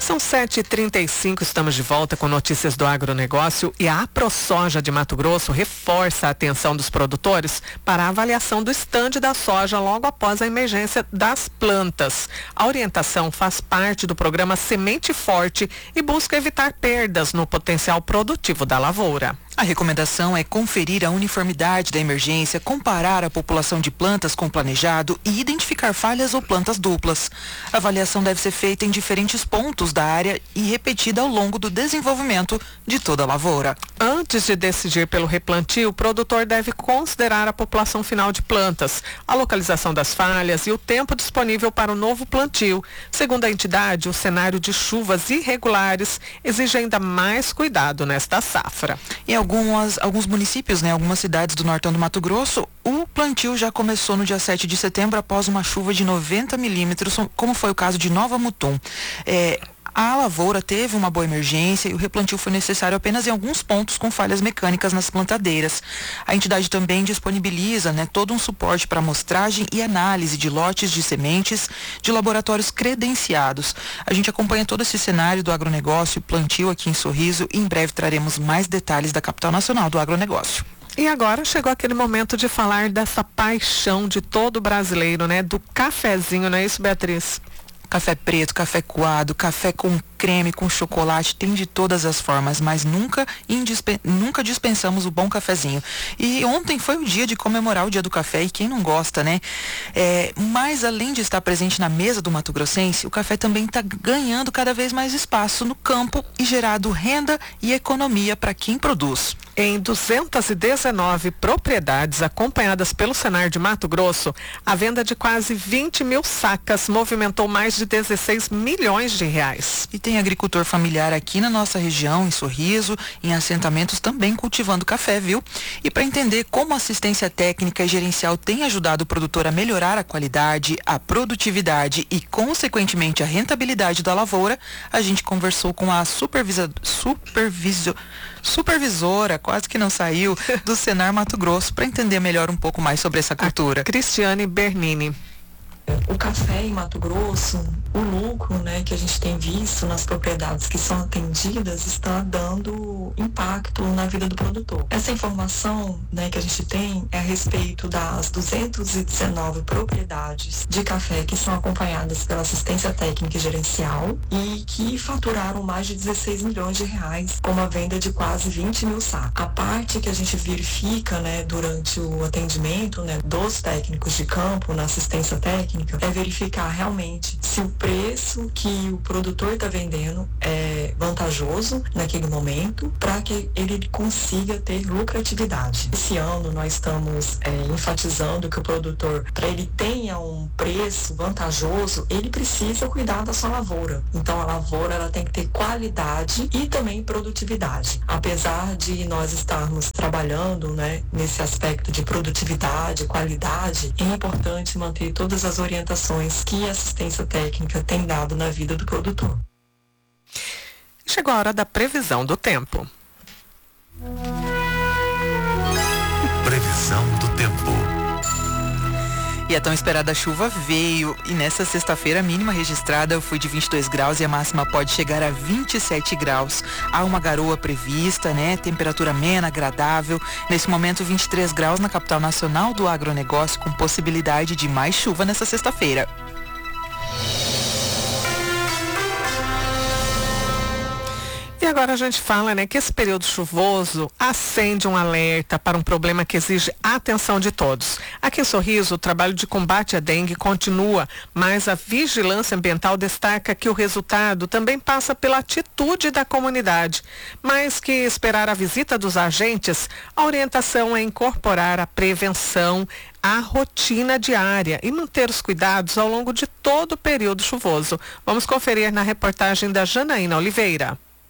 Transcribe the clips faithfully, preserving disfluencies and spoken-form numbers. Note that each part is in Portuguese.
São sete e trinta e cinco, estamos de volta com notícias do agronegócio e a AproSoja de Mato Grosso reforça a atenção dos produtores para a avaliação do estande da soja logo após a emergência das plantas. A orientação faz parte do programa Semente Forte e busca evitar perdas no potencial produtivo da lavoura. A recomendação é conferir a uniformidade da emergência, comparar a população de plantas com o planejado e identificar falhas ou plantas duplas. A avaliação deve ser feita em diferentes pontos da área e repetida ao longo do desenvolvimento de toda a lavoura. Antes de decidir pelo replantio, o produtor deve considerar a população final de plantas, a localização das falhas e o tempo disponível para o novo plantio. Segundo a entidade, o cenário de chuvas irregulares exige ainda mais cuidado nesta safra. Em algumas, alguns municípios, né, algumas cidades do nortão do Mato Grosso, o plantio já começou no dia sete de setembro após uma chuva de noventa milímetros, como foi o caso de Nova Mutum. É, A lavoura teve uma boa emergência e o replantio foi necessário apenas em alguns pontos com falhas mecânicas nas plantadeiras. A entidade também disponibiliza, né, todo um suporte para amostragem e análise de lotes de sementes de laboratórios credenciados. A gente acompanha todo esse cenário do agronegócio, plantio aqui em Sorriso e em breve traremos mais detalhes da capital nacional do agronegócio. E agora chegou aquele momento de falar dessa paixão de todo brasileiro, né? Do cafezinho, não é isso, Beatriz? Café preto, café coado, café com creme, com chocolate, tem de todas as formas, mas nunca, indispen- nunca dispensamos o bom cafezinho. E ontem foi o dia de comemorar o Dia do Café, e quem não gosta, né? É, mas além de estar presente na mesa do Mato Grossense, o café também está ganhando cada vez mais espaço no campo e gerado renda e economia para quem produz. Em duzentas e dezenove propriedades acompanhadas pelo Senar de Mato Grosso, a venda de quase vinte mil sacas movimentou mais de dezesseis milhões de reais. E tem agricultor familiar aqui na nossa região, em Sorriso, em assentamentos também cultivando café, viu? E para entender como a assistência técnica e gerencial tem ajudado o produtor a melhorar a qualidade, a produtividade e, consequentemente, a rentabilidade da lavoura, a gente conversou com a supervisa, superviso, supervisora, quase que não saiu, do Senar Mato Grosso, para entender melhor um pouco mais sobre essa cultura. A Cristiane Bernini. O café em Mato Grosso, o lucro, né, que a gente tem visto nas propriedades que são atendidas está dando impacto na vida do produtor. Essa informação, né, que a gente tem é a respeito das duzentas e dezenove propriedades de café que são acompanhadas pela assistência técnica e gerencial e que faturaram mais de dezesseis milhões de reais com uma venda de quase vinte mil sacos. A parte que a gente verifica, né, durante o atendimento, né, dos técnicos de campo na assistência técnica é verificar realmente se o preço que o produtor está vendendo é vantajoso naquele momento para que ele consiga ter lucratividade. Esse ano nós estamos é, enfatizando que o produtor, para ele tenha um preço vantajoso, ele precisa cuidar da sua lavoura. Então a lavoura ela tem que ter qualidade e também produtividade. Apesar de nós estarmos trabalhando, né, nesse aspecto de produtividade, qualidade, é importante manter todas as orientações que a assistência técnica tem dado na vida do produtor. Chegou a hora da previsão do tempo. Previsão do tempo. E a tão esperada chuva veio, e nessa sexta-feira a mínima registrada foi de vinte e dois graus e a máxima pode chegar a vinte e sete graus. Há uma garoa prevista, né? Temperatura amena, agradável. Nesse momento, vinte e três graus na capital nacional do agronegócio, com possibilidade de mais chuva nessa sexta-feira. E agora a gente fala, né, que esse período chuvoso acende um alerta para um problema que exige a atenção de todos. Aqui em Sorriso, o trabalho de combate à dengue continua, mas a vigilância ambiental destaca que o resultado também passa pela atitude da comunidade. Mais que esperar a visita dos agentes, a orientação é incorporar a prevenção à rotina diária e manter os cuidados ao longo de todo o período chuvoso. Vamos conferir na reportagem da Janaína Oliveira.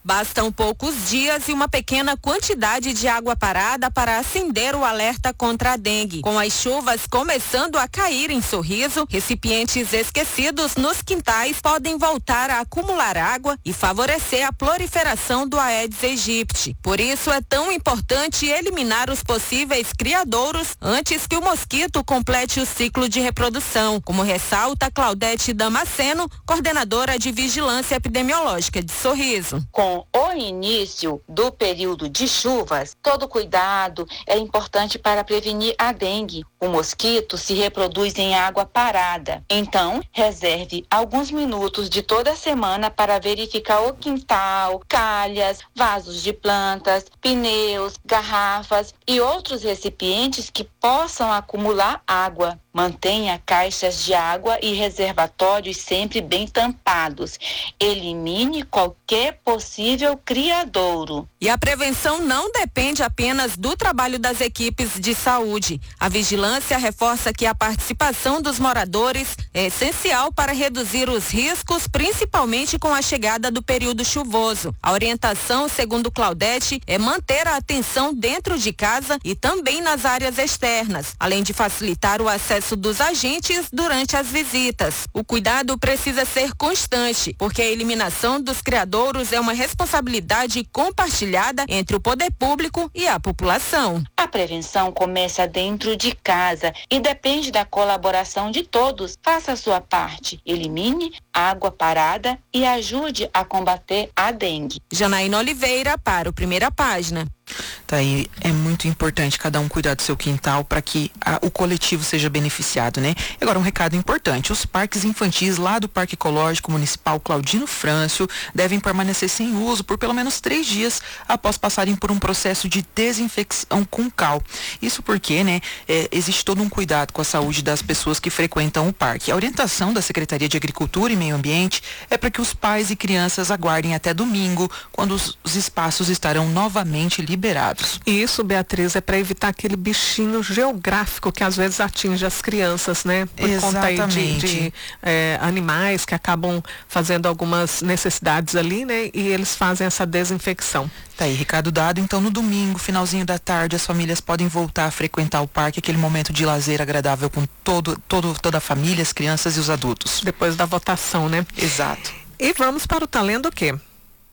Bastam poucos dias e uma pequena quantidade de água parada para acender o alerta contra a dengue. Com as chuvas começando a cair em Sorriso, recipientes esquecidos nos quintais podem voltar a acumular água e favorecer a proliferação do Aedes aegypti. Por isso é tão importante eliminar os possíveis criadouros antes que o mosquito complete o ciclo de reprodução, como ressalta Claudete Damasceno, coordenadora de Vigilância Epidemiológica de Sorriso. Com o início do período de chuvas, todo cuidado é importante para prevenir a dengue. O mosquito se reproduz em água parada. Então, reserve alguns minutos de toda semana para verificar o quintal, calhas, vasos de plantas, pneus, garrafas e outros recipientes que possam acumular água. Mantenha caixas de água e reservatórios sempre bem tampados. Elimine qualquer possível criadouro. E a prevenção não depende apenas do trabalho das equipes de saúde. A vigilância reforça que a participação dos moradores é essencial para reduzir os riscos, principalmente com a chegada do período chuvoso. A orientação, segundo Claudete, é manter a atenção dentro de casa e também nas áreas externas, além de facilitar o acesso dos agentes durante as visitas. O cuidado precisa ser constante, porque a eliminação dos criadouros é uma responsabilidade compartilhada entre o poder público e a população. A prevenção começa dentro de casa e depende da colaboração de todos. Faça a sua parte. Elimine água parada e ajude a combater a dengue. Janaína Oliveira para o Primeira Página. Tá aí, é muito importante cada um cuidar do seu quintal para que a, o coletivo seja beneficiado, né? E agora um recado importante, os parques infantis lá do Parque Ecológico Municipal Claudino Frâncio devem permanecer sem uso por pelo menos três dias após passarem por um processo de desinfecção com cal. Isso porque, né, é, existe todo um cuidado com a saúde das pessoas que frequentam o parque. A orientação da Secretaria de Agricultura e Meio Ambiente é para que os pais e crianças aguardem até domingo, quando os, os espaços estarão novamente liberados. E isso, Beatriz, é para evitar aquele bichinho geográfico que às vezes atinge as crianças, né? Por Exatamente. conta aí de, de é, animais que acabam fazendo algumas necessidades ali, né? E eles fazem essa desinfecção. Tá aí, recado dado. Então, no domingo, finalzinho da tarde, as famílias podem voltar a frequentar o parque, aquele momento de lazer agradável com todo, todo, toda a família, as crianças e os adultos. Depois da votação, né? Exato. E vamos para o Tá Lendo o Quê?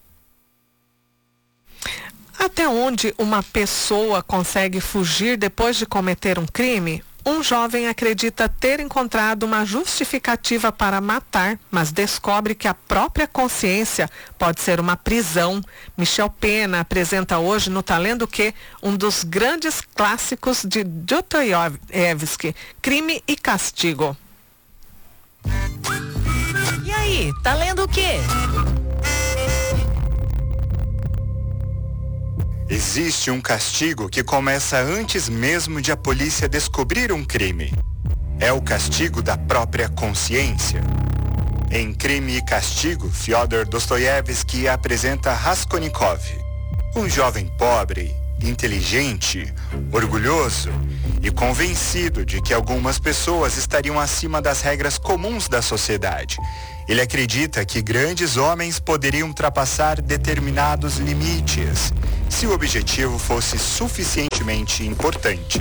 Até onde uma pessoa consegue fugir depois de cometer um crime? Um jovem acredita ter encontrado uma justificativa para matar, mas descobre que a própria consciência pode ser uma prisão. Michel Pena apresenta hoje no Tá Lendo o Quê? Um dos grandes clássicos de Dostoiévski, Crime e Castigo. E aí, tá lendo o quê? Existe um castigo que começa antes mesmo de a polícia descobrir um crime. É o castigo da própria consciência. Em Crime e Castigo, Fyodor Dostoiévski apresenta Raskolnikov, um jovem pobre, inteligente, orgulhoso e convencido de que algumas pessoas estariam acima das regras comuns da sociedade. Ele acredita que grandes homens poderiam ultrapassar determinados limites se o objetivo fosse suficientemente importante.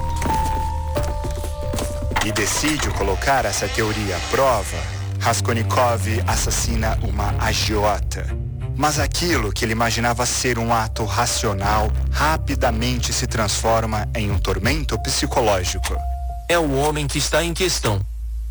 E decide colocar essa teoria à prova. Raskolnikov assassina uma agiota. Mas aquilo que ele imaginava ser um ato racional rapidamente se transforma em um tormento psicológico. É o homem que está em questão.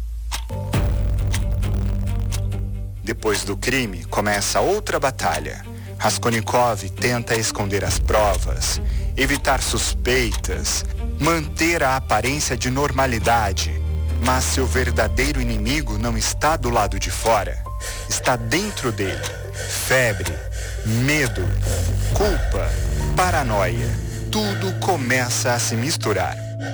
Depois do crime, começa outra batalha. Raskolnikov tenta esconder as provas, evitar suspeitas, manter a aparência de normalidade. Mas seu verdadeiro inimigo não está do lado de fora, está dentro dele. Febre, medo, culpa, paranoia, tudo começa a se misturar.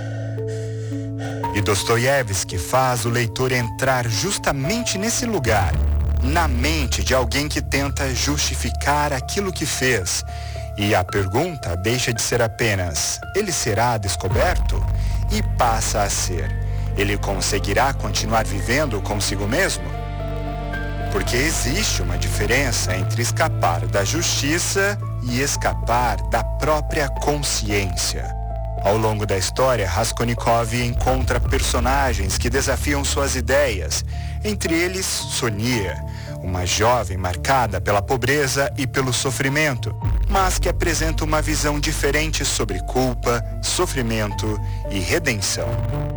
E Dostoiévski faz o leitor entrar justamente nesse lugar, na mente de alguém que tenta justificar aquilo que fez. E a pergunta deixa de ser apenas: ele será descoberto? E passa a ser: ele conseguirá continuar vivendo consigo mesmo? porque existe uma diferença entre escapar da justiça e escapar da própria consciência. Ao longo da história, Raskolnikov encontra personagens que desafiam suas ideias, entre eles Sonia, uma jovem marcada pela pobreza e pelo sofrimento, mas que apresenta uma visão diferente sobre culpa, sofrimento e redenção.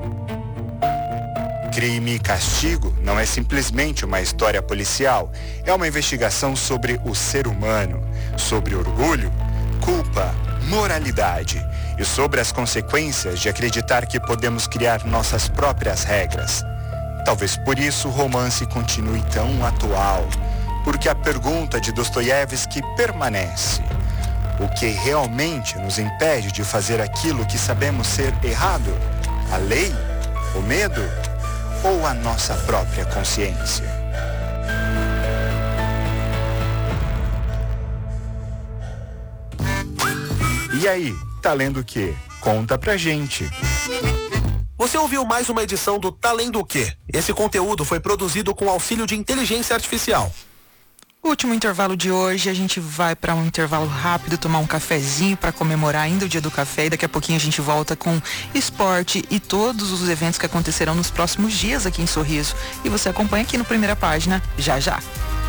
Crime e Castigo não é simplesmente uma história policial, é uma investigação sobre o ser humano, sobre orgulho, culpa, moralidade e sobre as consequências de acreditar que podemos criar nossas próprias regras. Talvez por isso o romance continue tão atual, porque a pergunta de Dostoiévski permanece: o que realmente nos impede de fazer aquilo que sabemos ser errado? A lei? O medo? Ou a nossa própria consciência? E aí, tá lendo o quê? Conta pra gente. Você ouviu mais uma edição do Tá Lendo o Quê? Esse conteúdo foi produzido com auxílio de inteligência artificial. Último intervalo de hoje, a gente vai para um intervalo rápido, tomar um cafezinho para comemorar ainda o dia do café, e daqui a pouquinho a gente volta com esporte e todos os eventos que acontecerão nos próximos dias aqui em Sorriso. E você acompanha aqui no Primeira Página, já já.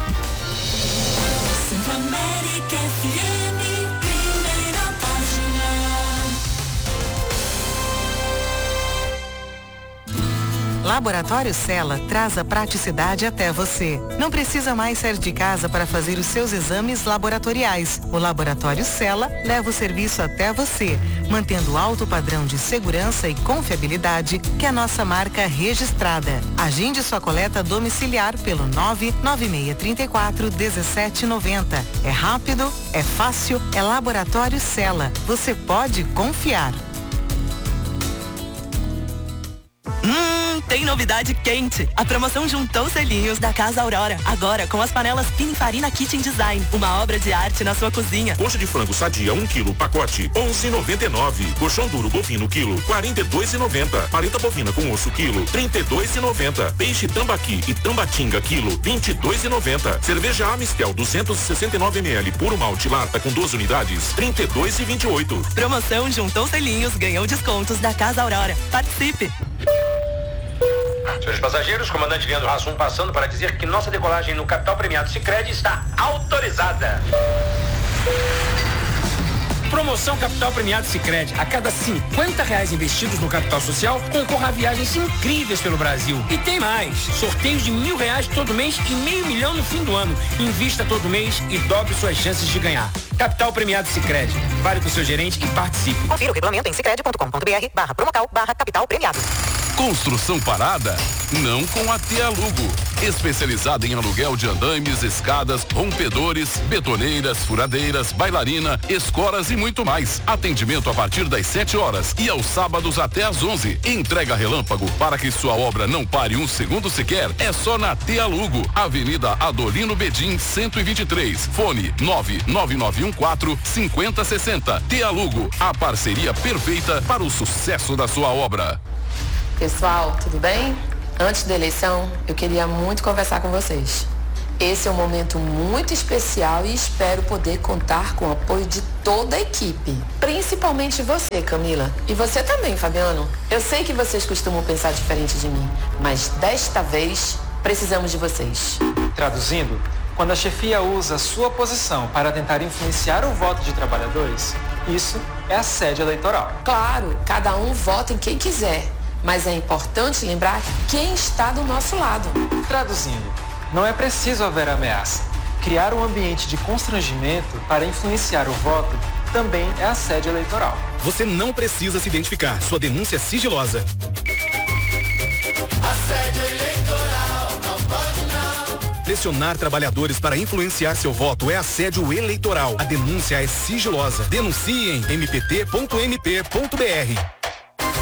Laboratório Cella traz a praticidade até você. Não precisa mais sair de casa para fazer os seus exames laboratoriais. O Laboratório Cella leva o serviço até você, mantendo alto padrão de segurança e confiabilidade que é a nossa marca registrada. Agende sua coleta domiciliar pelo nove nove seis três quatro um sete nove zero. É rápido, é fácil, é Laboratório Cella. Você pode confiar. Hum, tem novidade quente. A promoção juntou selinhos da Casa Aurora. Agora com as panelas Pininfarina Kitchen Design. Uma obra de arte na sua cozinha. Coxa de frango sadia um quilo, pacote onze e noventa e nove. Colchão duro bovino quilo, quarenta e dois e noventa. Paleta bovina com osso quilo, trinta e dois e noventa. Peixe tambaqui e tambatinga quilo, vinte e dois e noventa. Cerveja Amistel duzentos e sessenta e nove mililitros puro malte lata com doze unidades, trinta e dois e vinte e oito. Promoção juntou selinhos, ganhou descontos da Casa Aurora. Participe! Senhores passageiros, comandante Leandro Hassum passando para dizer que nossa decolagem no Capital Premiado Sicredi está autorizada. Promoção Capital Premiado Sicredi. A cada cinquenta reais investidos no capital social, concorra a viagens incríveis pelo Brasil. E tem mais. Sorteios de mil reais todo mês e meio milhão no fim do ano. Invista todo mês e dobre suas chances de ganhar. Capital Premiado Sicredi. Fale com o seu gerente e participe. Confira o regulamento em sicredi ponto com ponto br barra promocal barra capital premiado. Construção parada? Não com a Tealugo. Especializada em aluguel de andaimes, escadas, rompedores, betoneiras, furadeiras, bailarina, escoras e muito mais. Atendimento a partir das sete horas e aos sábados até às onze. Entrega relâmpago para que sua obra não pare um segundo sequer. É só na Tealugo, Avenida Adolino Bedim, cento e vinte e três. Fone nove nove nove um quatro cinco zero seis zero. Tealugo, a parceria perfeita para o sucesso da sua obra. Pessoal, tudo bem? Antes da eleição, eu queria muito conversar com vocês. Esse é um momento muito especial e espero poder contar com o apoio de toda a equipe. Principalmente você, Camila. E você também, Fabiano. Eu sei que vocês costumam pensar diferente de mim, mas desta vez precisamos de vocês. Traduzindo, quando a chefia usa a sua posição para tentar influenciar o voto de trabalhadores, isso é assédio eleitoral. Claro, cada um vota em quem quiser. Mas é importante lembrar quem está do nosso lado. Traduzindo, não é preciso haver ameaça. Criar um ambiente de constrangimento para influenciar o voto também é assédio eleitoral. Você não precisa se identificar. Sua denúncia é sigilosa. Assédio eleitoral, não pode não. Pressionar trabalhadores para influenciar seu voto é assédio eleitoral. A denúncia é sigilosa. Denuncie em m p t ponto m p ponto b r.